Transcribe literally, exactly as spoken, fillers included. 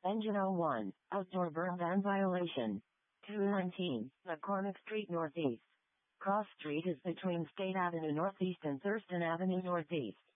Engine oh one, outdoor burn ban violation. two nineteen, McCormick Street Northeast. Cross Street is between State Avenue Northeast and Thurston Avenue Northeast.